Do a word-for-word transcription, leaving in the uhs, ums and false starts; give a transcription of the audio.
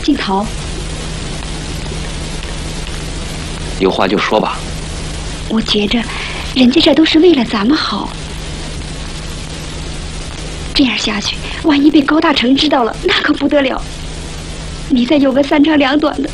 静桃， 有话就说吧。 我觉着，人家这都是为了咱们好。这样下去，万一被高大成知道了，那可不得了。你再有个三长两短的，